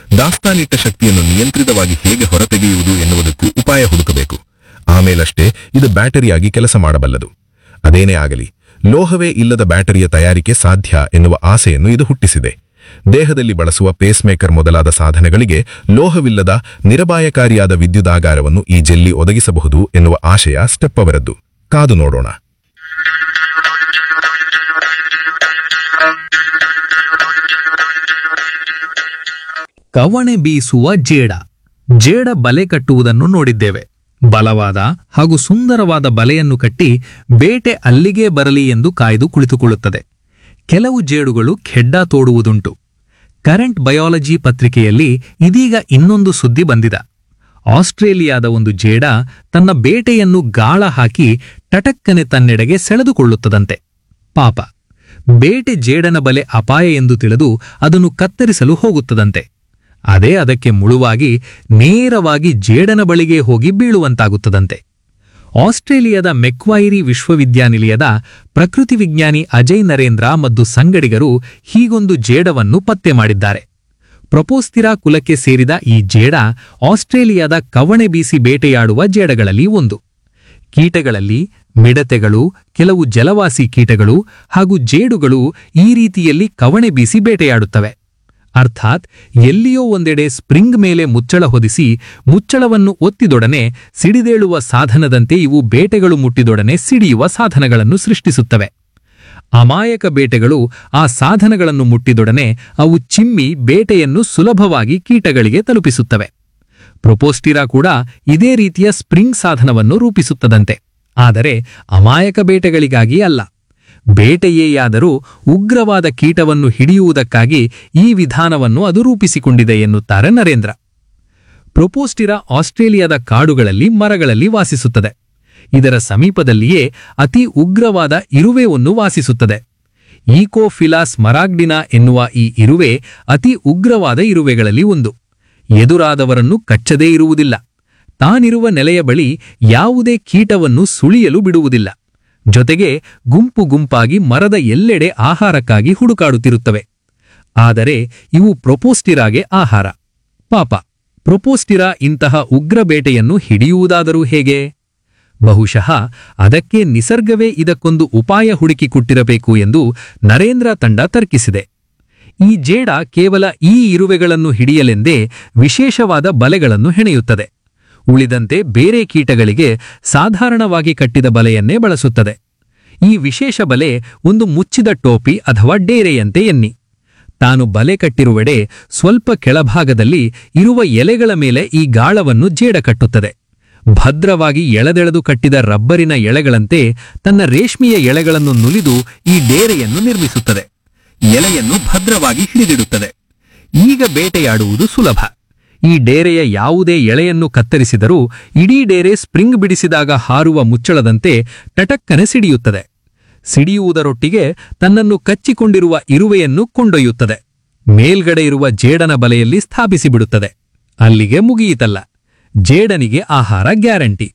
ದಾಸ್ತಾನಿಟ್ಟ ಶಕ್ತಿಯನ್ನು ನಿಯಂತ್ರಿತವಾಗಿ ಹೇಗೆ ಹೊರತೆಗೆಯುವುದು ಎನ್ನುವುದಕ್ಕೂ ಉಪಾಯ ಹುಡುಕಬೇಕು. ಆಮೇಲಷ್ಟೇ ಇದು ಬ್ಯಾಟರಿಯಾಗಿ ಕೆಲಸ ಮಾಡಬಲ್ಲದು. ಅದೇನೇ ಆಗಲಿ, ಲೋಹವೇ ಇಲ್ಲದ ಬ್ಯಾಟರಿಯ ತಯಾರಿಕೆ ಸಾಧ್ಯ ಎನ್ನುವ ಆಸೆಯನ್ನು ಇದು ಹುಟ್ಟಿಸಿದೆ. ದೇಹದಲ್ಲಿ ಬಳಸುವ ಪೇಸ್ಮೇಕರ್ ಮೊದಲಾದ ಸಾಧನಗಳಿಗೆ ಲೋಹವಿಲ್ಲದ ನಿರಪಾಯಕಾರಿಯಾದ ವಿದ್ಯುದಾಗಾರವನ್ನು ಈ ಜೆಲ್ಲಿ ಒದಗಿಸಬಹುದು ಎನ್ನುವ ಆಶಯ ಸ್ಟೆಪ್ ಅವರದ್ದು. ಕಾದು ನೋಡೋಣ. ಕವಣೆ ಬೀಸುವ ಜೇಡ. ಜೇಡ ಬಲೆ ಕಟ್ಟುವುದನ್ನು ನೋಡಿದ್ದೇವೆ. ಬಲವಾದ ಹಾಗೂ ಸುಂದರವಾದ ಬಲೆಯನ್ನು ಕಟ್ಟಿ ಬೇಟೆ ಅಲ್ಲಿಗೇ ಬರಲಿ ಎಂದು ಕಾಯ್ದು ಕುಳಿತುಕೊಳ್ಳುತ್ತದೆ. ಕೆಲವು ಜೇಡುಗಳು ಖೆಡ್ಡ ತೋಡುವುದುಂಟು. ಕರೆಂಟ್ ಬಯಾಲಜಿ ಪತ್ರಿಕೆಯಲ್ಲಿ ಇದೀಗ ಇನ್ನೊಂದು ಸುದ್ದಿ ಬಂದಿದೆ. ಆಸ್ಟ್ರೇಲಿಯಾದ ಒಂದು ಜೇಡ ತನ್ನ ಬೇಟೆಯನ್ನು ಗಾಳ ಹಾಕಿ ಟಟಕ್ಕನೆ ತನ್ನೆಡೆಗೆ ಸೆಳೆದುಕೊಳ್ಳುತ್ತದಂತೆ. ಪಾಪ, ಬೇಟೆ ಜೇಡನ ಬಲೆ ಅಪಾಯ ಎಂದು ತಿಳಿದು ಅದನ್ನು ಕತ್ತರಿಸಲು ಹೋಗುತ್ತದಂತೆ. ಅದೇ ಅದಕ್ಕೆ ಮುಳುವಾಗಿ ನೇರವಾಗಿ ಜೇಡನ ಬಳಿಗೆ ಹೋಗಿ ಬೀಳುವಂತಾಗುತ್ತದಂತೆ. ಆಸ್ಟ್ರೇಲಿಯಾದ ಮೆಕ್ವೈರಿ ವಿಶ್ವವಿದ್ಯಾನಿಲಯದ ಪ್ರಕೃತಿ ವಿಜ್ಞಾನಿ ಅಜಯ್ ನರೇಂದ್ರ ಮತ್ತು ಸಂಗಡಿಗರು ಹೀಗೊಂದು ಜೇಡವನ್ನು ಪತ್ತೆ ಮಾಡಿದ್ದಾರೆ. ಪ್ರೊಪೋಸ್ತಿರಾ ಕುಲಕ್ಕೆ ಸೇರಿದ ಈ ಜೇಡ ಆಸ್ಟ್ರೇಲಿಯಾದ ಕವಣೆ ಬೀಸಿ ಬೇಟೆಯಾಡುವ ಜೇಡಗಳಲ್ಲಿ ಒಂದು. ಕೀಟಗಳಲ್ಲಿ ಮಿಡತೆಗಳು, ಕೆಲವು ಜಲವಾಸಿ ಕೀಟಗಳು ಹಾಗೂ ಜೇಡುಗಳು ಈ ರೀತಿಯಲ್ಲಿ ಕವಣೆ ಬೀಸಿ ಬೇಟೆಯಾಡುತ್ತವೆ. ಅರ್ಥಾತ್ ಎಲ್ಲಿಯೋ ಒಂದೆಡೆ ಸ್ಪ್ರಿಂಗ್ ಮೇಲೆ ಮುಚ್ಚಳ ಹೊದಿಸಿ ಮುಚ್ಚಳವನ್ನು ಒತ್ತಿದೊಡನೆ ಸಿಡಿದೇಳುವ ಸಾಧನದಂತೆ ಇವು ಬೇಟೆಗಳು ಮುಟ್ಟಿದೊಡನೆ ಸಿಡಿಯುವ ಸಾಧನಗಳನ್ನು ಸೃಷ್ಟಿಸುತ್ತವೆ. ಅಮಾಯಕ ಬೇಟೆಗಳು ಆ ಸಾಧನಗಳನ್ನು ಮುಟ್ಟಿದೊಡನೆ ಅವು ಚಿಮ್ಮಿ ಬೇಟೆಯನ್ನು ಸುಲಭವಾಗಿ ಕೀಟಗಳಿಗೆ ತಲುಪಿಸುತ್ತವೆ. ಪ್ರೊಪೋಸ್ಟಿರಾ ಕೂಡ ಇದೇ ರೀತಿಯ ಸ್ಪ್ರಿಂಗ್ ಸಾಧನವನ್ನು ರೂಪಿಸುತ್ತದಂತೆ. ಆದರೆ ಅಮಾಯಕ ಬೇಟೆಗಳಿಗಾಗಿ ಅಲ್ಲ. ಬೇಟೆಯೇಯಾದರೂ ಉಗ್ರವಾದ ಕೀಟವನ್ನು ಹಿಡಿಯುವುದಕ್ಕಾಗಿ ಈ ವಿಧಾನವನ್ನು ಅದು ರೂಪಿಸಿಕೊಂಡಿದೆ ಎನ್ನುತ್ತಾರೆ ನರೇಂದ್ರ. ಪ್ರೊಪೋಸ್ಟಿರಾ ಆಸ್ಟ್ರೇಲಿಯಾದ ಕಾಡುಗಳಲ್ಲಿ ಮರಗಳಲ್ಲಿ ವಾಸಿಸುತ್ತದೆ. ಇದರ ಸಮೀಪದಲ್ಲಿಯೇ ಅತಿ ಉಗ್ರವಾದ ಇರುವೆ ಒಂದು ವಾಸಿಸುತ್ತದೆ. ಈಕೋಫಿಲಾಸ್ ಮರಾಗ್ಡಿನಾ ಎನ್ನುವ ಈ ಇರುವೆ ಅತಿ ಉಗ್ರವಾದ ಇರುವೆಗಳಲ್ಲಿ ಒಂದು. ಎದುರಾದವರನ್ನು ಕಚ್ಚದೇ ಇರುವುದಿಲ್ಲ. ತಾನಿರುವ ನೆಲೆಯ ಬಳಿ ಯಾವುದೇ ಕೀಟವನ್ನು ಸುಳಿಯಲು ಬಿಡುವುದಿಲ್ಲ. ಜೊತೆಗೆ ಗುಂಪು ಗುಂಪಾಗಿ ಮರದ ಎಲ್ಲೆಡೆ ಆಹಾರಕ್ಕಾಗಿ ಹುಡುಕಾಡುತ್ತಿರುತ್ತವೆ. ಆದರೆ ಇವು ಪ್ರೊಪೋಸ್ಟಿರಾಗೆ ಆಹಾರ. ಪಾಪ, ಪ್ರೊಪೋಸ್ಟಿರಾ ಇಂತಹ ಉಗ್ರ ಬೇಟೆಯನ್ನು ಹಿಡಿಯುವುದಾದರೂ ಹೇಗೆ? ಬಹುಶಃ ಅದಕ್ಕೆ ನಿಸರ್ಗವೇ ಇದಕ್ಕೊಂದು ಉಪಾಯ ಹುಡುಕಿಕೊಟ್ಟಿರಬೇಕು ಎಂದು ನರೇಂದ್ರ ತಂಡ ತರ್ಕಿಸಿದೆ. ಈ ಜೇಡ ಕೇವಲ ಈ ಇರುವೆಗಳನ್ನು ಹಿಡಿಯಲೆಂದೇ ವಿಶೇಷವಾದ ಬಲೆಗಳನ್ನು ಹೆಣೆಯುತ್ತದೆ. ಉಳಿದಂತೆ ಬೇರೆ ಕೀಟಗಳಿಗೆ ಸಾಧಾರಣವಾಗಿ ಕಟ್ಟಿದ ಬಲೆಯನ್ನೇ ಬಳಸುತ್ತದೆ. ಈ ವಿಶೇಷ ಬಲೆ ಒಂದು ಮುಚ್ಚಿದ ಟೋಪಿ ಅಥವಾ ಡೇರೆಯಂತೆ ಎನ್ನಿ. ತಾನು ಬಲೆ ಕಟ್ಟಿರುವೆಡೆ ಸ್ವಲ್ಪ ಕೆಳಭಾಗದಲ್ಲಿ ಇರುವ ಎಲೆಗಳ ಮೇಲೆ ಈ ಗಾಳವನ್ನು ಜೇಡ ಕಟ್ಟುತ್ತದೆ. ಭದ್ರವಾಗಿ ಎಳೆದೆಳೆದು ಕಟ್ಟಿದ ರಬ್ಬರಿನ ಎಳೆಗಳಂತೆ ತನ್ನ ರೇಷ್ಮೆಯ ಎಳೆಗಳನ್ನು ನುಲಿದು ಈ ಡೇರೆಯನ್ನು ನಿರ್ಮಿಸುತ್ತದೆ. ಎಲೆಯನ್ನು ಭದ್ರವಾಗಿ ಹಿಡಿದಿಡುತ್ತದೆ. ಈಗ ಬೇಟೆಯಾಡುವುದು ಸುಲಭ. ಈ ಡೇರೆಯ ಯಾವುದೇ ಎಳೆಯನ್ನು ಕತ್ತರಿಸಿದರೂ ಇಡೀ ಡೇರೆ ಸ್ಪ್ರಿಂಗ್ ಬಿಡಿಸಿದಾಗ ಹಾರುವ ಮುಚ್ಚಳದಂತೆ ಟಟಕ್ಕನೆ ಸಿಡಿಯುತ್ತದೆ. ಸಿಡಿಯುವುದರೊಟ್ಟಿಗೆ ತನ್ನನ್ನು ಕಚ್ಚಿಕೊಂಡಿರುವ ಇರುವೆಯನ್ನು ಕೊಂಡೊಯ್ಯುತ್ತದೆ. ಮೇಲ್ಗಡೆ ಇರುವ ಜೇಡನ ಬಲೆಯಲ್ಲಿ ಸ್ಥಾಪಿಸಿಬಿಡುತ್ತದೆ. ಅಲ್ಲಿಗೆ ಮುಗಿಯಿತಲ್ಲ, ಜೇಡನಿಗೆ ಆಹಾರ ಗ್ಯಾರಂಟಿ.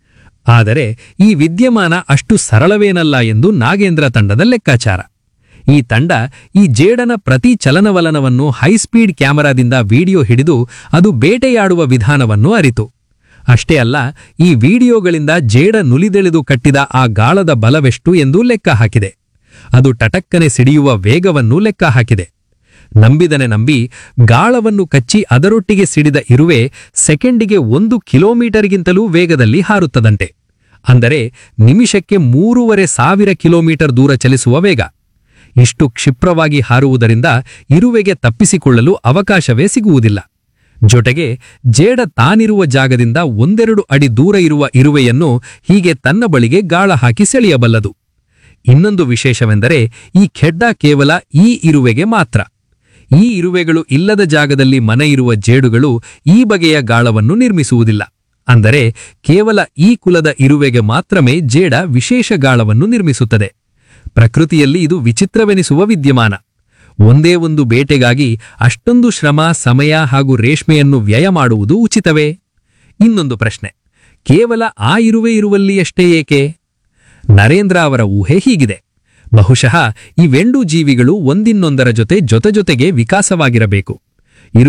ಆದರೆ ಈ ವಿದ್ಯಮಾನ ಅಷ್ಟು ಸರಳವೇನಲ್ಲ ಎಂದು ನಾಗೇಂದ್ರ ತಂಡದ ಲೆಕ್ಕಾಚಾರ. ಈ ತಂಡ ಈ ಜೇಡನ ಪ್ರತಿ ಚಲನವಲನವನ್ನು ಹೈಸ್ಪೀಡ್ ಕ್ಯಾಮೆರಾದಿಂದ ವಿಡಿಯೋ ಹಿಡಿದು ಅದು ಬೇಟೆಯಾಡುವ ವಿಧಾನವನ್ನು ಅರಿತು. ಅಷ್ಟೇ ಅಲ್ಲ, ಈ ವಿಡಿಯೋಗಳಿಂದ ಜೇಡ ನುಲಿದೆಳೆದು ಕಟ್ಟಿದ ಆ ಗಾಳದ ಬಲವೆಷ್ಟು ಎಂದು ಲೆಕ್ಕ ಹಾಕಿದೆ. ಅದು ಟಟಕ್ಕನೆ ಸಿಡಿಯುವ ವೇಗವನ್ನು ಲೆಕ್ಕ ಹಾಕಿದೆ. ನಂಬಿದನೆ ನಂಬಿ ಗಾಳವನ್ನು ಕಚ್ಚಿ ಅದರೊಟ್ಟಿಗೆ ಸಿಡಿದ ಇರುವೆ ಸೆಕೆಂಡಿಗೆ 1 ಕಿಲೋಮೀಟರ್ಗಿಂತಲೂ ವೇಗದಲ್ಲಿ ಹಾರುತ್ತದಂತೆ. ಅಂದರೆ ನಿಮಿಷಕ್ಕೆ 3,500 ಕಿಲೋಮೀಟರ್ ದೂರ ಚಲಿಸುವ ವೇಗ. ಇಷ್ಟು ಕ್ಷಿಪ್ರವಾಗಿ ಹಾರುವುದರಿಂದ ಇರುವೆಗೆ ತಪ್ಪಿಸಿಕೊಳ್ಳಲು ಅವಕಾಶವೇ ಸಿಗುವುದಿಲ್ಲ. ಜೊತೆಗೆ ಜೇಡ ತಾನಿರುವ ಜಾಗದಿಂದ 1-2 ಅಡಿ ದೂರ ಇರುವ ಇರುವೆಯನ್ನು ಹೀಗೆ ತನ್ನ ಬಳಿಗೆ ಗಾಳ ಹಾಕಿ ಸೆಳೆಯಬಲ್ಲದು. ಇನ್ನೊಂದು ವಿಶೇಷವೆಂದರೆ ಈ ಖೆಡ್ಡ ಕೇವಲ ಈ ಇರುವೆಗೆ ಮಾತ್ರ. ಈ ಇರುವೆಗಳು ಇಲ್ಲದ ಜಾಗದಲ್ಲಿ ಮನೆ ಇರುವ ಜೇಡುಗಳು ಈ ಬಗೆಯ ಗಾಳವನ್ನು ನಿರ್ಮಿಸುವುದಿಲ್ಲ. ಅಂದರೆ ಕೇವಲ ಈ ಕುಲದ ಇರುವೆಗೆ ಮಾತ್ರವೇ ಜೇಡ ವಿಶೇಷ ಗಾಳವನ್ನು ನಿರ್ಮಿಸುತ್ತದೆ. ಪ್ರಕೃತಿಯಲ್ಲಿ ಇದು ವಿಚಿತ್ರವೆನಿಸುವ ವಿದ್ಯಮಾನ. ಒಂದೇ ಒಂದು ಬೇಟೆಗಾಗಿ ಅಷ್ಟೊಂದು ಶ್ರಮ, ಸಮಯ ಹಾಗೂ ರೇಷ್ಮೆಯನ್ನು ವ್ಯಯ ಮಾಡುವುದು ಉಚಿತವೇ? ಇನ್ನೊಂದು ಪ್ರಶ್ನೆ, ಕೇವಲ ಆ ಇರುವೆ ಇರುವಲ್ಲಿಯಷ್ಟೇ ಏಕೆ? ನರೇಂದ್ರ ಅವರ ಊಹೆ ಹೀಗಿದೆ. ಬಹುಶಃ ಇವೆಂಡೂ ಜೀವಿಗಳು ಒಂದಿನ್ನೊಂದರ ಜೊತೆಗೆ ವಿಕಾಸವಾಗಿರಬೇಕು.